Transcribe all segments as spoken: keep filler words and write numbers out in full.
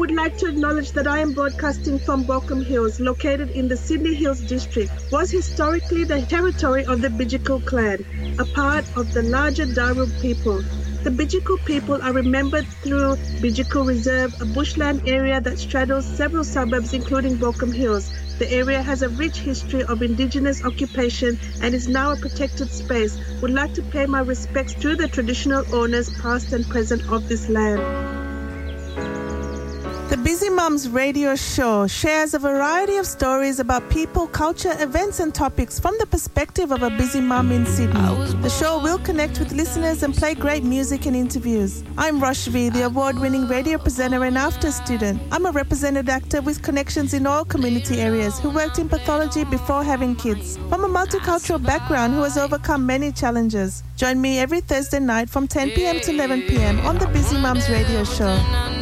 would like to acknowledge that I am broadcasting from Baulkham Hills, located in the Sydney Hills district. Was historically the territory of the Bidjigal clan, a part of the larger Darug people. The Bidjigal people are remembered through Bidjigal Reserve, a bushland area that straddles several suburbs including Baulkham Hills. The area has a rich history of Indigenous occupation and is now a protected space. Would like to pay my respects to the traditional owners past and present of this land. The Busy Mums radio show shares a variety of stories about people, culture, events and topics from the perspective of a busy mum in Sydney. The show will connect with listeners and play great music and interviews. I'm Roshvi, the award-winning radio presenter and after student. I'm a represented actor with connections in all community areas who worked in pathology before having kids. From a multicultural background who has overcome many challenges. Join me every Thursday night from ten p.m. to eleven p.m. on the Busy Mums radio show.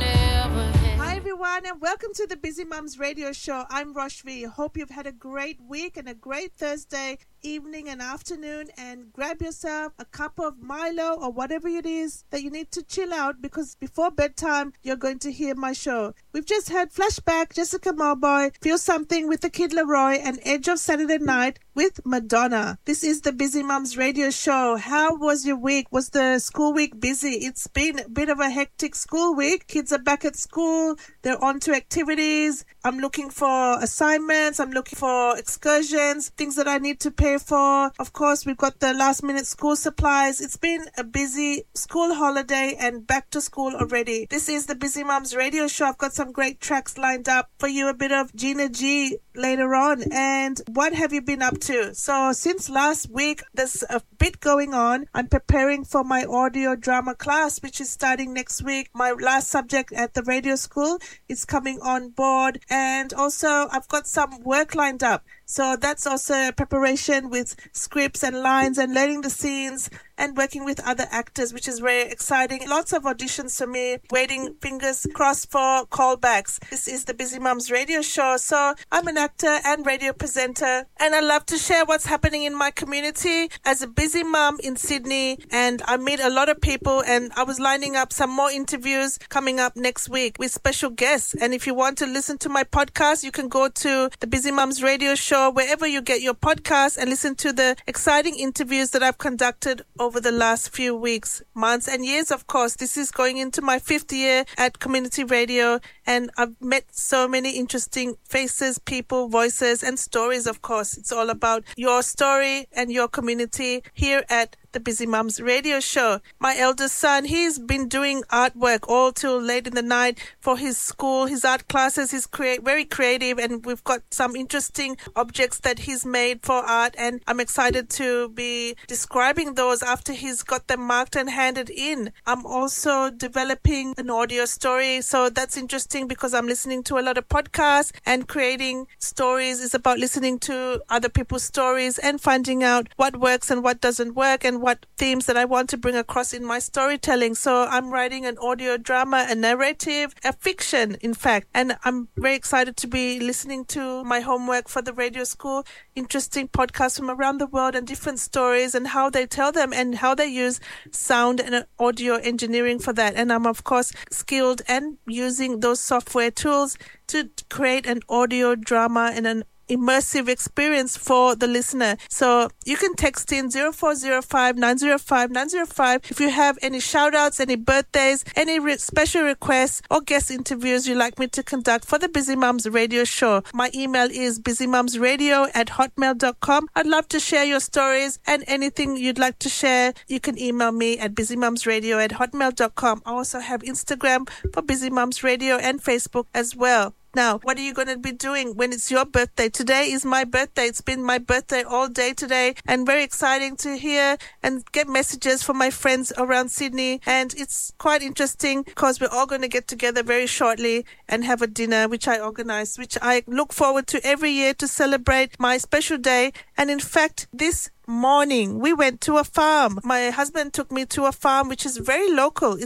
And welcome to the Busy Mums radio show. I'm Roshvi. Hope you've had a great week and a great Thursday evening and afternoon, and grab yourself a cup of Milo or whatever it is that you need to chill out, because before bedtime you're going to hear my show. We've just heard Flashback, Jessica Mauboy, Feel Something with the Kid Laroi, and Edge of Saturday Night with Madonna. This is the Busy Mums radio show. How was your week? Was the school week busy? It's been a bit of a hectic school week. Kids are back at school. They're on to activities. I'm looking for assignments. I'm looking for excursions, things that I need to pay for. Of course, we've got the last minute school supplies. It's been a busy school holiday and back to school already. This is the Busy Mums radio show. I've got some great tracks lined up for you, a bit of Gina G later on. And what have you been up to? So since last week, there's a bit going on. I'm preparing for my audio drama class, which is starting next week. My last subject at the radio school is coming on board. And also I've got some work lined up. So that's also preparation with scripts and lines and learning the scenes and working with other actors, which is very exciting. Lots of auditions for me, waiting fingers crossed for callbacks. This is the Busy Mums radio show. So I'm an actor and radio presenter, and I love to share what's happening in my community as a busy mum in Sydney. And I meet a lot of people, and I was lining up some more interviews coming up next week with special guests. And if you want to listen to my podcast, you can go to the Busy Mums radio show wherever you get your podcasts and listen to the exciting interviews that I've conducted over the last few weeks, months and years. Of course, this is going into my fifth year at community radio, and I've met so many interesting faces, people, voices and stories. Of course, it's all about your story and your community here at the Busy Mums radio show. My eldest son, he's been doing artwork all till late in the night for his school, his art classes. He's create very creative, and we've got some interesting objects that he's made for art, and I'm excited to be describing those after he's got them marked and handed in. I'm also developing an audio story, so that's interesting because I'm listening to a lot of podcasts, and creating stories is about listening to other people's stories and finding out what works and what doesn't work, and what themes that I want to bring across in my storytelling. So I'm writing an audio drama, a narrative, a fiction, in fact. And I'm very excited to be listening to my homework for the radio school, interesting podcasts from around the world and different stories and how they tell them and how they use sound and audio engineering for that. And I'm, of course, skilled and using those software tools to create an audio drama and an immersive experience for the listener. So you can text in zero four zero five nine zero five nine zero five if you have any shout outs, any birthdays, any re- special requests or guest interviews you'd like me to conduct for the Busy Mums radio show. My email is busymumsradio at hotmail dot com. I'd love to share your stories, and anything you'd like to share, you can email me at busymumsradio at hotmail dot com. I also have Instagram for Busy Mums Radio and Facebook as well. Now, what are you going to be doing when it's your birthday? Today is my birthday. It's been my birthday all day today, and very exciting to hear and get messages from my friends around Sydney. And it's quite interesting because we're all going to get together very shortly and have a dinner, which I organize, which I look forward to every year to celebrate my special day. And in fact, this morning we went to a farm. My husband took me to a farm which is very local. It's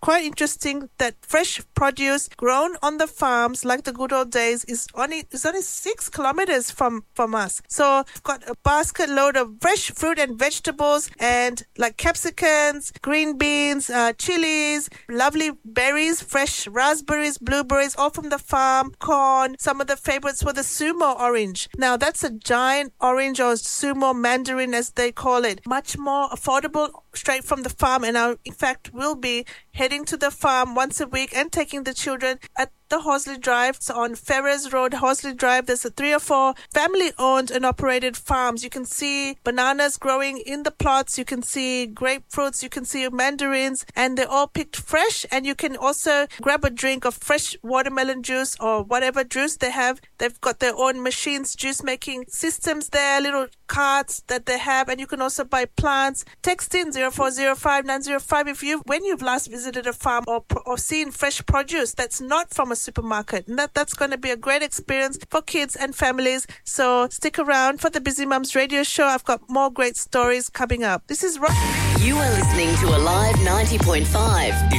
quite interesting that fresh produce grown on the farms like the good old days is only is only six kilometers from, from us. So we've got a basket load of fresh fruit and vegetables and like capsicums, green beans, uh, chilies, lovely berries, fresh raspberries, blueberries, all from the farm, corn. Some of the favorites were the Sumo orange. Now that's a giant orange or Sumo mandarin as they call it. Much more affordable straight from the farm, and I in fact will be heading to the farm once a week and taking the children at the Horsley Drive. So on Ferrers Road, Horsley Drive, there's a three or four family-owned and operated farms. You can see bananas growing in the plots. You can see grapefruits. You can see mandarins, and they're all picked fresh. And you can also grab a drink of fresh watermelon juice or whatever juice they have. They've got their own machines, juice-making systems there, little carts that they have, and you can also buy plants. Text in zero four zero five nine zero five if you when you've last visited a farm or or seen fresh produce that's not from a supermarket, and that that's going to be a great experience for kids and families. So stick around for the Busy Mums Radio Show. I've got more great stories coming up. This is Rock. You are listening to Alive ninety point five.